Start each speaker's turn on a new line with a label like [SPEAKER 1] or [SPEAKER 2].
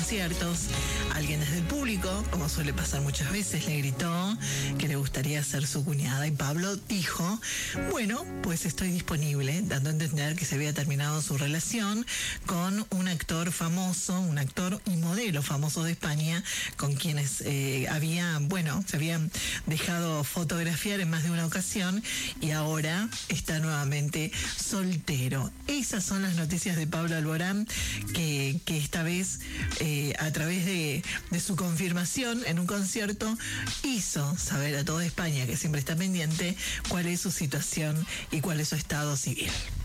[SPEAKER 1] conciertos. Alguien desde el público, como suele pasar muchas veces, le gritó que le gustaría ser su cuñada y Pablo dijo, bueno, pues estoy disponible, dando a entender que se había terminado su relación con un actor famoso, un actor y modelo famoso de España, con quienes se habían dejado fotografiar en más de una ocasión y ahora está nuevamente soltero. Esas son las noticias de Pablo Alborán, que esta vez, a través de su confirmación en un concierto, hizo saber a toda España, que siempre está pendiente, cuál es su situación y cuál es su estado civil.